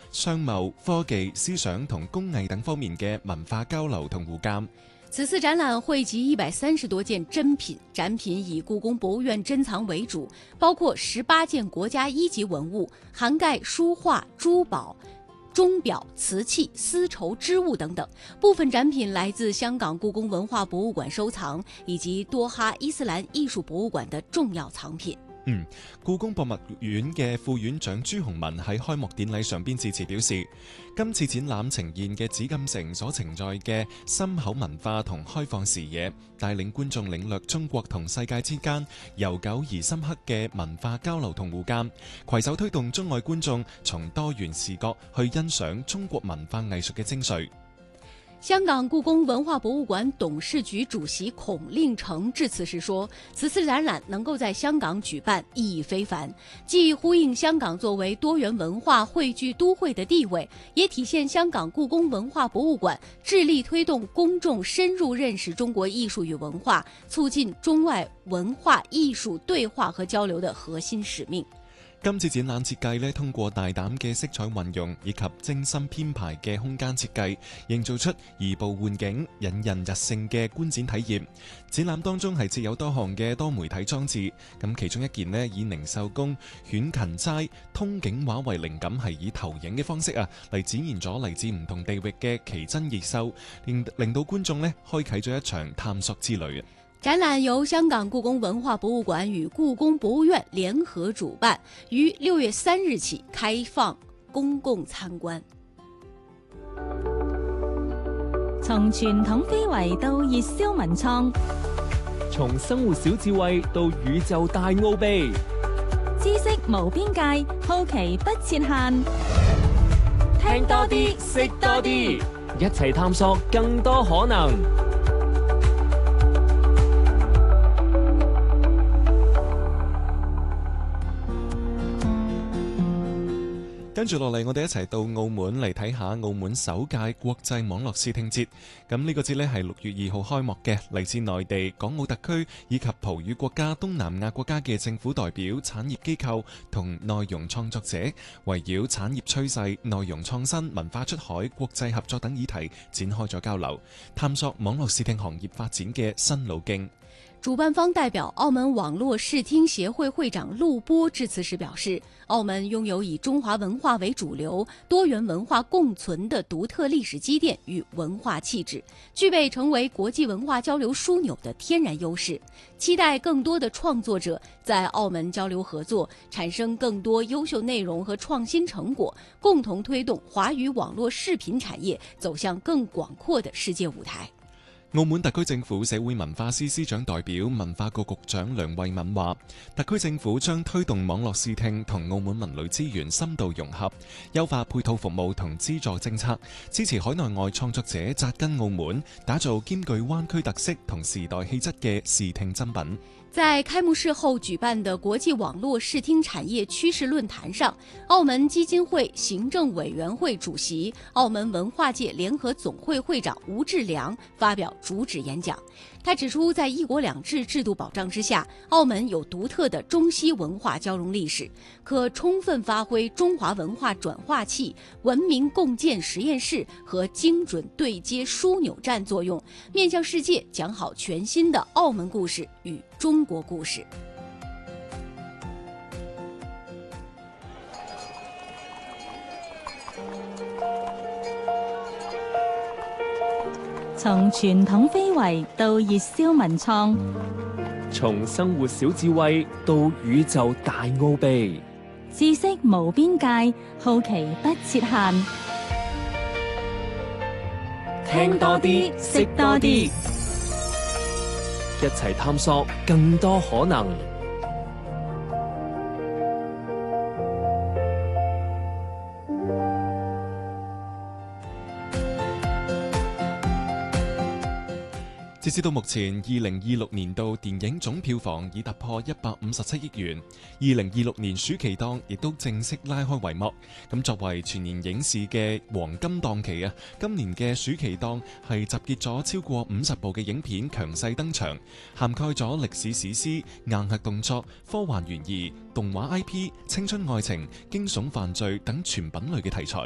商貿、科技、思想同工藝等方面嘅文化交流同互鑑。 此次展覽匯集130多件珍品，展品以故宮博物院珍藏為主，包括18件國家一級文物，涵蓋書畫、珠寶、鐘錶、瓷器、絲綢織物等等。部分展品來自香港故宮文化博物館收藏，以及多哈伊斯蘭藝術博物館的重要藏品。 故宮博物院嘅副院長朱洪文喺開幕典禮上邊致辭表示，今次展覽呈現嘅紫禁城所承載嘅深厚文化同開放視野，帶領觀眾領略中國同世界之間悠久而深刻嘅文化交流同互鑑，攜手推動中外觀眾從多元視角去欣賞中國文化藝術嘅精髓。 香港故宮文化博物館董事局主席孔令成致辭時說，此次展覽能夠在香港舉辦意義非凡，既呼應香港作為多元文化匯聚都會的地位，也體現香港故宮文化博物館致力推動公眾深入認識中國藝術與文化，促進中外文化藝術對話和交流的核心使命。 今次展覽設計咧，通過大膽嘅色彩運用以及精心編排嘅空間設計，營造出移步換景、引人入勝嘅觀展體驗。展覽當中係設有多項嘅多媒體裝置，咁其中一件咧以寧壽宮犬勤齋通景畫為靈感，係以投影嘅方式嚟展現咗嚟自唔同地域嘅奇珍異獸，令到觀眾咧開啟咗一場探索之旅。 展覽由香港故宮文化博物館與故宮博物院聯合主辦，於6月3日起開放公共參觀。 從傳統非遺到熱銷文創， 從生活小智慧到宇宙大奧秘， 知識無邊界，好奇不設限。 聽多啲，識多啲，一齊探索更多可能。 跟住落嚟，我哋一齊到澳門嚟睇下澳門首屆國際網絡視聽節。咁呢個節呢係6月2號開幕嘅，嚟自內地、港澳特區以及葡語國家、東南亞國家嘅政府代表、產業機構同內容創作者，圍繞產業趨勢、內容創新、文化出海、國際合作等議題展開咗交流，探索網絡視聽行業發展嘅新路徑。 主辦方代表澳門網絡視聽協會會長陸波致辭時表示，澳門擁有以中華文化為主流、多元文化共存的獨特歷史積澱與文化氣質，具備成為國際文化交流樞紐的天然優勢，期待更多的創作者在澳門交流合作，產生更多優秀內容和創新成果，共同推動華語網絡視頻產業走向更廣闊的世界舞台。 澳門特區政府社會文化司司長代表、文化局局長梁慧敏話，特區政府將推動網絡視聽同澳門文旅資源深度融合，優化配套服務同資助政策，支持海內外創作者扎根澳門，打造兼具灣區特色同時代氣質嘅視聽珍品。 在開幕式後舉辦的國際網絡視聽產業趨勢論壇上，澳門基金會行政委員會主席、澳門文化界聯合總會會長吳志良發表主旨演講。他指出，在一國兩制制度保障之下，澳門有獨特的中西文化交融歷史，可充分發揮中華文化轉化器、文明共建實驗室和精準對接樞紐站作用，面向世界講好全新的澳門故事與中國故事。 從傳統非遺到熱銷文創， 從生活小智慧到宇宙大奧秘， 知識無邊界，好奇不設限。 聽多啲，識多啲，一齊探索更多可能。 截至到目前，2026年度電影總票房已突破157億元。2026年暑期檔亦都正式拉開帷幕。咁作為全年影視嘅黃金檔期今年嘅暑期檔係集結咗超過50部嘅影片強勢登場，涵蓋咗歷史史詩、硬核動作、科幻懸疑、動畫 IP、青春愛情、驚悚犯罪等全品類嘅題材。